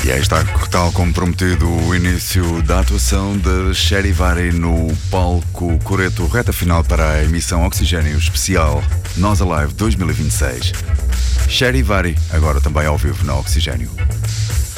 E aí está, tal como prometido, o início da atuação de Charivari no palco Coreto, reta final para a emissão Oxigênio especial Nós Alive 2026. Charivari, agora também ao vivo na Oxigênio.